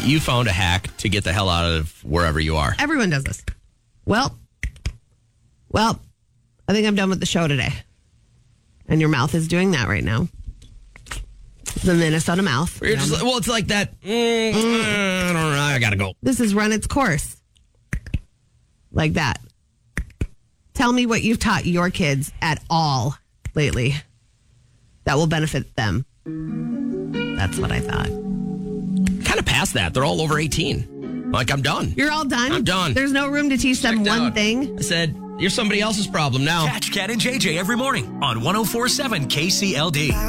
You found a hack to get the hell out of wherever you are. Everyone does this. Well, I think I'm done with the show today. And your mouth is doing that right now. The Minnesota mouth. It's like that. I don't know. I gotta go. This has run its course. Like that. Tell me what you've taught your kids at all lately that will benefit them. That's what I thought. Kind of past that. They're all over 18. Like, I'm done. You're all done? I'm done. There's no room to teach them one thing? I said, you're somebody else's problem now. Catch Cat and JJ every morning on 104.7 KCLD.